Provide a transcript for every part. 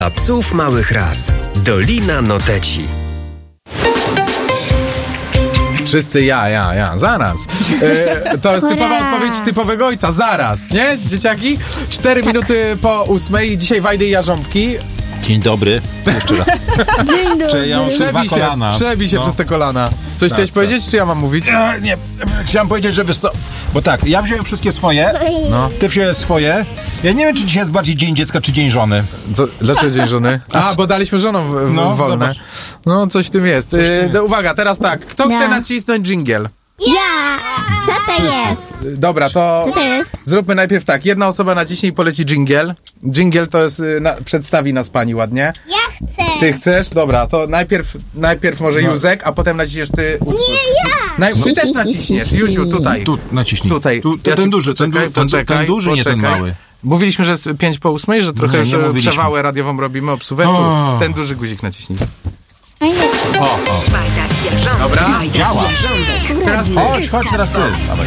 A psów małych ras. Dolina Noteci. Wszyscy ja, zaraz. To jest typowa odpowiedź typowego ojca, zaraz, nie, dzieciaki? 4 minuty po 8, dzisiaj Wajdy i Jarząbki. Dzień dobry. Jeszcze raz. Dzień dobry. Ja mam dwa kolana. Przebij się przez te kolana. Coś chciałeś powiedzieć, czy ja mam mówić? Nie, chciałem powiedzieć, żeby bo tak, ja wziąłem wszystkie swoje, ty wziąłeś swoje. Ja nie wiem, czy dzisiaj jest bardziej dzień dziecka, czy dzień żony. Dlaczego dzień żony? Bo daliśmy żonom wolne. Zobacz. No, coś w tym jest. Uwaga, teraz tak. Kto chce nacisnąć dżingiel? Ja! Co to jest? Dobra, to Co to jest? zróbmy najpierw tak. Jedna osoba naciśnie i poleci dżingiel. Dżingiel to jest, przedstawi nas pani ładnie. Ja chcę! Ty chcesz? Dobra, to najpierw może Józek, a potem naciśniesz ty utwór. Nie, ja! Ty też naciśniesz. Józiu, tutaj. Tu naciśnij. Tutaj. Ten duży, ten duży, nie ten mały. Mówiliśmy, że jest 5 po 8, że trochę Nie już przewałę radiową robimy, obsuwę. Tu ten duży guzik naciśnij. O. Dobra. Działa. Teraz Chodź teraz ty. Dawaj.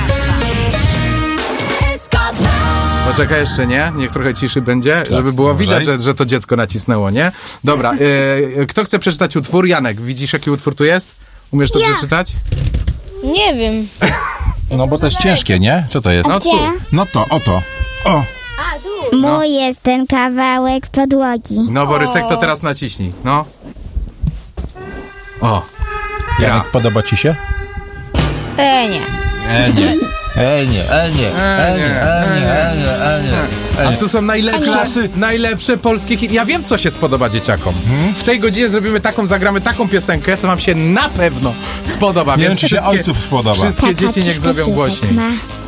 Poczekaj jeszcze, nie? Niech trochę ciszy będzie, żeby było widać, że to dziecko nacisnęło, nie? Dobra, kto chce przeczytać utwór? Janek, widzisz jaki utwór tu jest? Umiesz to przeczytać? Nie wiem. No bo to jest ciężkie, nie? Co to jest? No tu. No to, oto. O. Mój jest ten kawałek podłogi. No Borysek, to teraz naciśnij, no. O. Janek, podoba ci się? Nie. A tu są najlepsze polskie hity. Ja wiem, co się spodoba dzieciakom. W tej godzinie zagramy taką piosenkę, co wam się na pewno spodoba. Nie więc wiem, czy się ojców spodoba. Wszystkie dzieci niech zrobią głośniej.